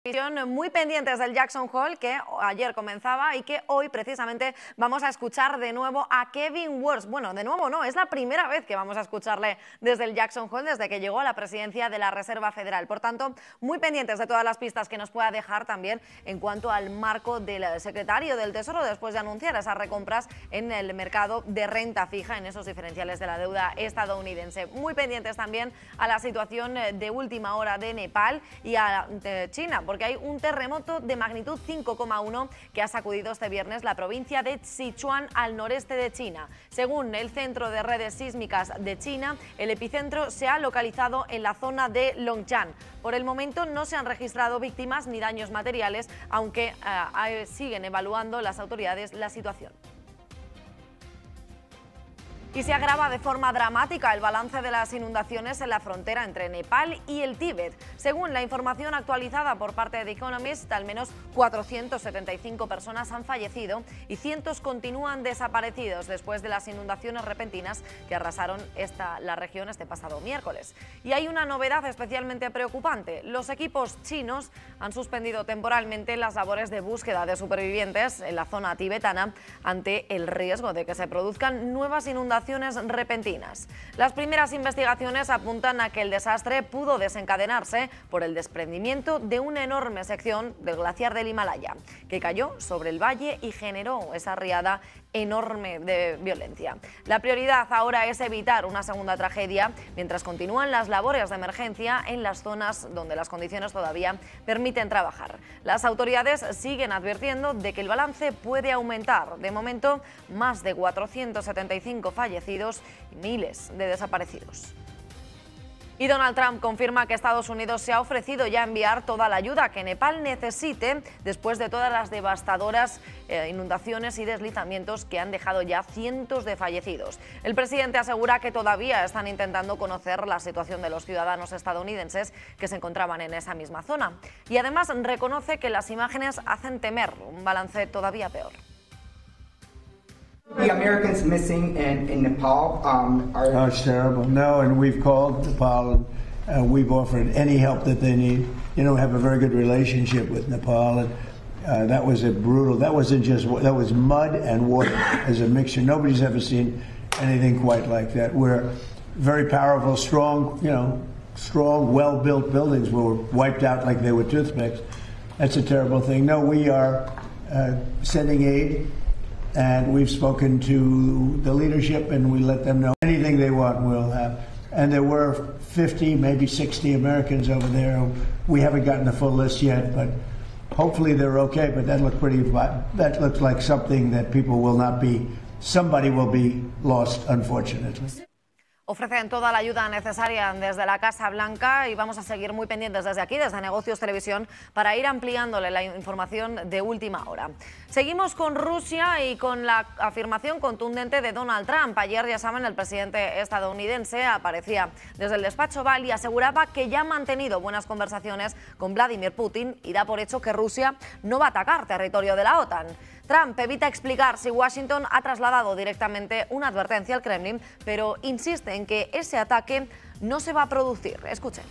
Muy pendientes del Jackson Hole, que ayer comenzaba y que hoy precisamente vamos a escuchar de nuevo a Kevin Walsh. Bueno, de nuevo no, es la primera vez que vamos a escucharle desde el Jackson Hole, desde que llegó a la presidencia de la Reserva Federal. Por tanto, muy pendientes de todas las pistas que nos pueda dejar también en cuanto al marco del secretario del Tesoro después de anunciar esas recompras en el mercado de renta fija, en esos diferenciales de la deuda estadounidense. Muy pendientes también a la situación de última hora de Nepal y a China, porque hay un terremoto de magnitud 5,1 que ha sacudido este viernes la provincia de Sichuan al noreste de China. Según el Centro de Redes Sísmicas de China, el epicentro se ha localizado en la zona de Longchan. Por el momento no se han registrado víctimas ni daños materiales, aunque siguen evaluando las autoridades la situación. Y se agrava de forma dramática el balance de las inundaciones en la frontera entre Nepal y el Tíbet. Según la información actualizada por parte de The Economist, al menos 475 personas han fallecido y cientos continúan desaparecidos después de las inundaciones repentinas que arrasaron la región este pasado miércoles. Y hay una novedad especialmente preocupante. Los equipos chinos han suspendido temporalmente las labores de búsqueda de supervivientes en la zona tibetana ante el riesgo de que se produzcan nuevas inundaciones repentinas. Las primeras investigaciones apuntan a que el desastre pudo desencadenarse por el desprendimiento de una enorme sección del glaciar del Himalaya, que cayó sobre el valle y generó esa riada enorme de violencia. La prioridad ahora es evitar una segunda tragedia mientras continúan las labores de emergencia en las zonas donde las condiciones todavía permiten trabajar. Las autoridades siguen advirtiendo de que el balance puede aumentar. De momento, más de 475 fallecidos y miles de desaparecidos. Y Donald Trump confirma que Estados Unidos se ha ofrecido ya enviar toda la ayuda que Nepal necesite después de todas las devastadoras inundaciones y deslizamientos que han dejado ya cientos de fallecidos. El presidente asegura que todavía están intentando conocer la situación de los ciudadanos estadounidenses que se encontraban en esa misma zona. Y además reconoce que las imágenes hacen temer un balance todavía peor. The Americans missing in Nepal are... Oh, it's terrible. No, and we've called Nepal and we've offered any help that they need. You know, we have a very good relationship with Nepal, and that was that was mud and water as a mixture. Nobody's ever seen anything quite like that. We're very powerful, strong, strong, well-built buildings were wiped out like they were toothpicks. That's a terrible thing. No, we are sending aid. And we've spoken to the leadership and we let them know anything they want we'll have. And there were 50, maybe 60 Americans over there. We haven't gotten the full list yet, but hopefully they're okay. But that looks like something that somebody will be lost, unfortunately. Ofrecen toda la ayuda necesaria desde la Casa Blanca y vamos a seguir muy pendientes desde aquí, desde Negocios Televisión, para ir ampliándole la información de última hora. Seguimos con Rusia y con la afirmación contundente de Donald Trump. Ayer, ya saben, el presidente estadounidense aparecía desde el despacho Oval y aseguraba que ya ha mantenido buenas conversaciones con Vladimir Putin y da por hecho que Rusia no va a atacar territorio de la OTAN. Trump evita explicar si Washington ha trasladado directamente una advertencia al Kremlin, pero insiste en que ese ataque no se va a producir. Escuchen.